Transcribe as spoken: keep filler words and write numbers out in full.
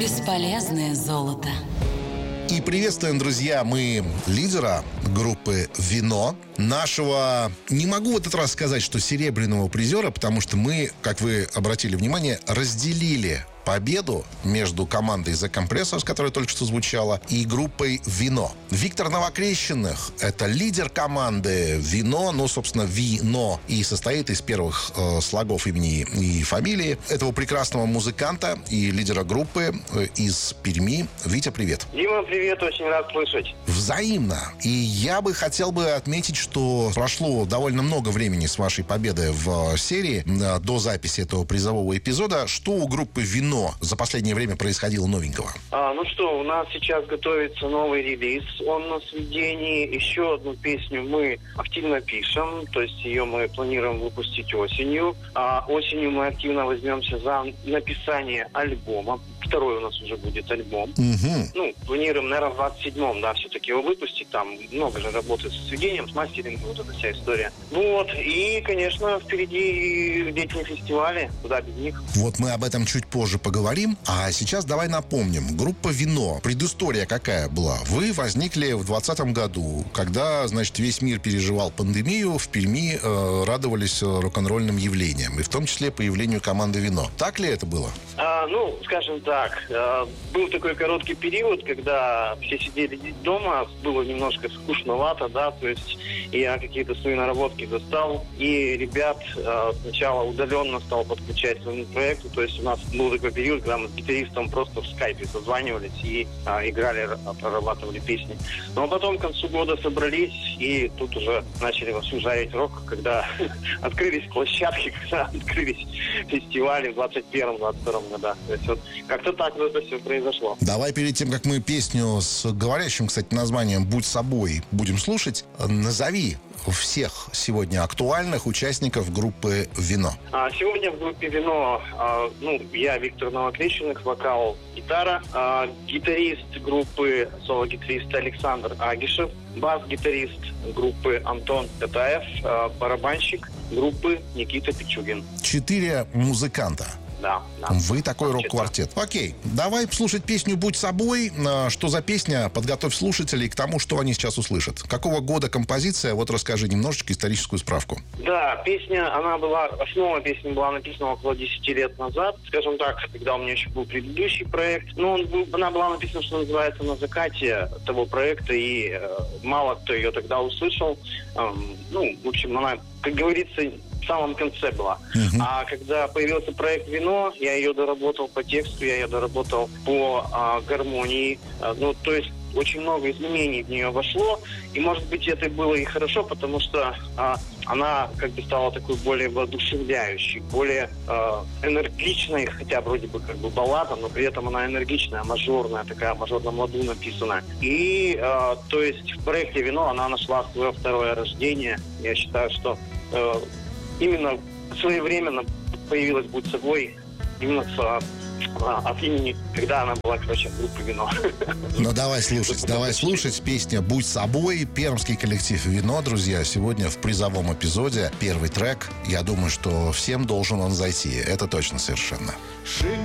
Бесполезное золото. И приветствуем, друзья, мы лидера группы «Вино», нашего, не могу в этот раз сказать, что серебряного призера, потому что мы, как вы обратили внимание, разделили победу между командой The Compressors, которая только что звучала, и группой «Вино». Виктор Новокрещенных — это лидер команды «Вино», ну, собственно, «Вино», и состоит из первых э, слогов имени и фамилии этого прекрасного музыканта и лидера группы э, из Перми. Витя, привет. Дима, привет, очень рад слышать. Взаимно. И я бы хотел бы отметить, что прошло довольно много времени с вашей победы в серии э, до записи этого призового эпизода. Что у группы «Вино» за последнее время происходило новенького? А, ну что, у нас сейчас готовится новый релиз. Он на сведении. Еще одну песню мы активно пишем. То есть ее мы планируем выпустить осенью. А осенью мы активно возьмемся за написание альбома. Второй у нас уже будет альбом. Угу. Ну, планируем, наверное, в двадцать седьмом, да, все-таки его выпустить. Там много же работы с сведением, с мастерингом, вот эта вся история. Вот. И, конечно, впереди летние фестивали. Куда без них. Вот мы об этом чуть позже поговорим. А сейчас давай напомним. Группа «Вино». Предыстория какая была? Вы возникли в двадцатом году, когда, значит, весь мир переживал пандемию. В Перми э, радовались рок-н-ролльным явлениям. И в том числе появлению команды «Вино». Так ли это было? А, ну, скажем так. Э, был такой короткий период, когда все сидели дома. Было немножко скучновато, да. То есть я какие-то свои наработки достал. И ребят э, сначала удаленно стал подключать к своему проекту. То есть у нас был такой период, когда мы с гитаристом просто в скайпе созванивались и а, играли, прорабатывали песни. Ну а потом к концу года собрались и тут уже начали вовсю жарить рок, когда открылись площадки, когда открылись фестивали в двадцать первом — двадцать втором годах. То есть вот как-то так вот это все произошло. Давай перед тем, как мы песню с говорящим, кстати, названием «Будь собой» будем слушать, назови всех сегодня актуальных участников группы «Вино». А, сегодня в группе «Вино» а, ну, я, Виктор Новокрещенных, вокал, гитара, а, гитарист группы, соло-гитарист Александр Агишев, бас-гитарист группы Антон Катаев, а, барабанщик группы Никита Пичугин. Четыре музыканта. Да, да. Вы такой рок-квартет. Окей, давай слушать песню «Будь собой». Что за песня? Подготовь слушателей к тому, что они сейчас услышат. Какого года композиция? Вот расскажи немножечко историческую справку. Да, песня, она была, основа песни была написана около десяти лет назад, скажем так, когда у меня еще был предыдущий проект. Но он был, она была написана, что называется, на закате того проекта, и э, мало кто ее тогда услышал. Эм, ну, в общем, она, как говорится, в самом конце была. Uh-huh. А когда появился проект «Вино», я ее доработал по тексту, я ее доработал по а, гармонии. А, ну, то есть очень много изменений в нее вошло. И, может быть, это было и хорошо, потому что а, она как бы стала такой более воодушевляющей, более а, энергичной, хотя вроде бы как бы баллада, но при этом она энергичная, мажорная, такая мажорном ладу написанная. И, а, то есть, в проекте «Вино» она нашла свое второе рождение. Я считаю, что а, именно своевременно появилась «Будь собой», именно с, а, от имени, когда она была, короче, в группе «Вино». Ну, давай слушать, давай слушать. Песня «Будь собой». Пермский коллектив «Вино», друзья, сегодня в призовом эпизоде. Первый трек. Я думаю, что всем должен он зайти. Это точно совершенно.